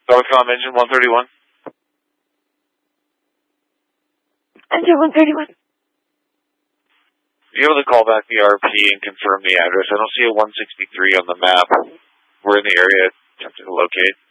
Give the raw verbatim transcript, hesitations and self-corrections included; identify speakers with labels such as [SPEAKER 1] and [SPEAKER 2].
[SPEAKER 1] Telecom engine one thirty-one.
[SPEAKER 2] Engine one thirty-one.
[SPEAKER 1] You able to call back the R P and confirm the address? I don't see a one sixty-three on the map. We're in the area attempting to locate.